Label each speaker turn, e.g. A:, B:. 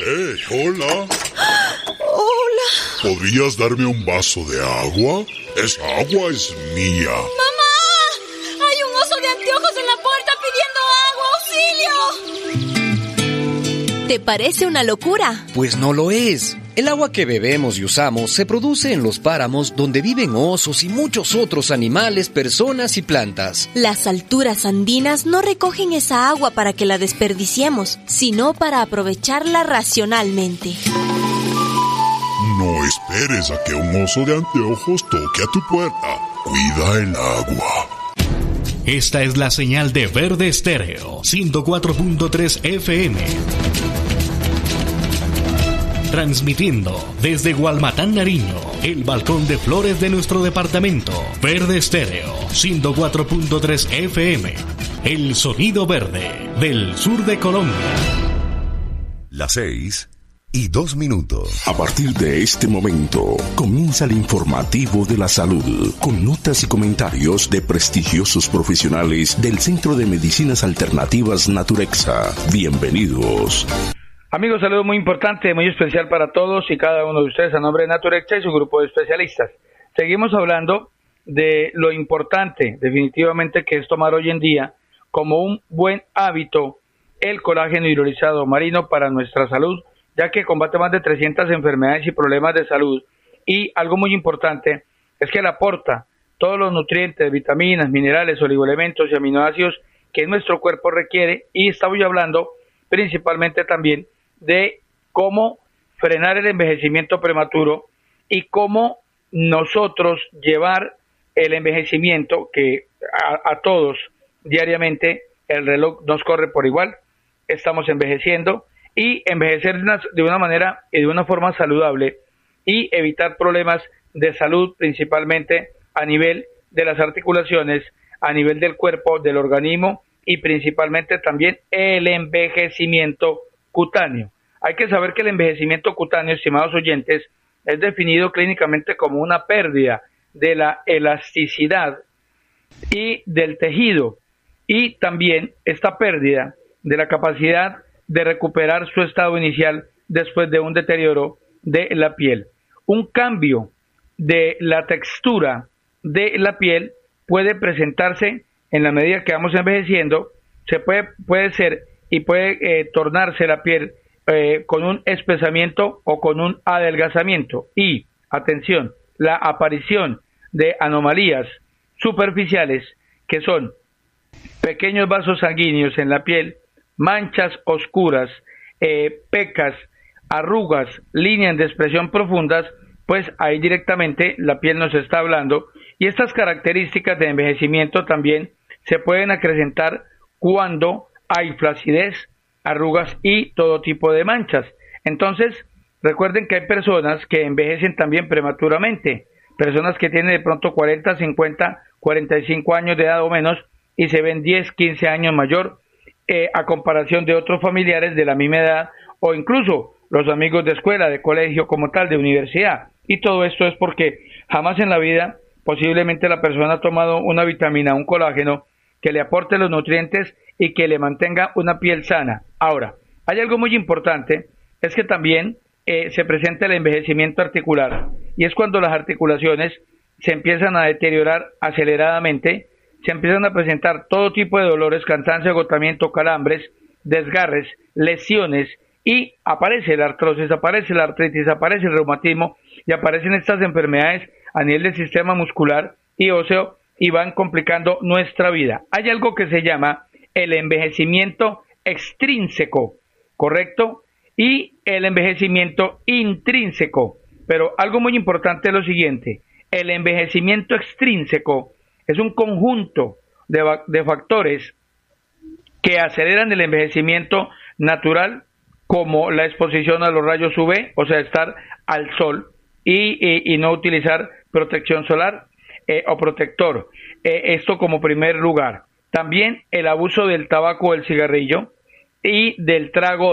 A: Hola.
B: Hola.
A: ¿Podrías darme un vaso de agua? Esa agua es mía.
B: ¡Mamá! ¡Hay un oso de anteojos en la puerta pidiendo agua! ¡Auxilio!
C: ¿Te parece una locura?
D: Pues no lo es. El agua que bebemos y usamos se produce en los páramos donde viven osos y muchos otros animales, personas y plantas.
C: Las alturas andinas no recogen esa agua para que la desperdiciemos, sino para aprovecharla racionalmente.
A: No esperes a que un oso de anteojos toque a tu puerta. Cuida el agua.
E: Esta es la señal de Verde Estéreo, 104.3 FM. Transmitiendo desde Gualmatán, Nariño, el balcón de flores de nuestro departamento. Verde Estéreo, 104.3 FM. El sonido verde del sur de Colombia.
F: Las 6:02.
G: A partir de este momento, comienza el informativo de la salud, con notas y comentarios de prestigiosos profesionales del Centro de Medicinas Alternativas Naturexa. Bienvenidos.
H: Amigos, saludo muy importante, muy especial para todos y cada uno de ustedes a nombre de Naturexa y su grupo de especialistas. Seguimos hablando de lo importante, definitivamente, que es tomar hoy en día como un buen hábito el colágeno hidrolizado marino para nuestra salud, ya que combate más de 300 enfermedades y problemas de salud. Y algo muy importante es que le aporta todos los nutrientes, vitaminas, minerales, oligoelementos y aminoácidos que nuestro cuerpo requiere, y estamos hablando principalmente también de cómo frenar el envejecimiento prematuro y cómo nosotros llevar el envejecimiento, que a todos diariamente el reloj nos corre por igual, estamos envejeciendo, y envejecer de una manera y de una forma saludable y evitar problemas de salud, principalmente a nivel de las articulaciones, a nivel del cuerpo, del organismo, y principalmente también el envejecimiento cutáneo. Hay que saber que el envejecimiento cutáneo, estimados oyentes, es definido clínicamente como una pérdida de la elasticidad y del tejido, y también esta pérdida de la capacidad de recuperar su estado inicial después de un deterioro de la piel. Un cambio de la textura de la piel puede presentarse en la medida que vamos envejeciendo. Se puede ser y puede tornarse la piel con un espesamiento o con un adelgazamiento. Y, atención, la aparición de anomalías superficiales, que son pequeños vasos sanguíneos en la piel, manchas oscuras, pecas, arrugas, líneas de expresión profundas, pues ahí directamente la piel nos está hablando. Y estas características de envejecimiento también se pueden acrecentar cuando hay flacidez, arrugas y todo tipo de manchas. Entonces, recuerden que hay personas que envejecen también prematuramente, personas que tienen de pronto 40, 50, 45 años de edad o menos y se ven 10, 15 años mayor a comparación de otros familiares de la misma edad, o incluso los amigos de escuela, de colegio como tal, de universidad. Y todo esto es porque jamás en la vida posiblemente la persona ha tomado una vitamina, un colágeno que le aporte los nutrientes y que le mantenga una piel sana. Ahora, hay algo muy importante, es que también se presenta el envejecimiento articular, y es cuando las articulaciones se empiezan a deteriorar aceleradamente, se empiezan a presentar todo tipo de dolores, cansancio, agotamiento, calambres, desgarres, lesiones, y aparece la artrosis, aparece la artritis, aparece el reumatismo, y aparecen estas enfermedades a nivel del sistema muscular y óseo, y van complicando nuestra vida. Hay algo que se llama el envejecimiento extrínseco, ¿correcto? Y el envejecimiento intrínseco. Pero algo muy importante es lo siguiente: el envejecimiento extrínseco es un conjunto de factores que aceleran el envejecimiento natural, como la exposición a los rayos UV, o sea, estar al sol y no utilizar protección solar o protector. Esto como primer lugar. También el abuso del tabaco o el cigarrillo y del trago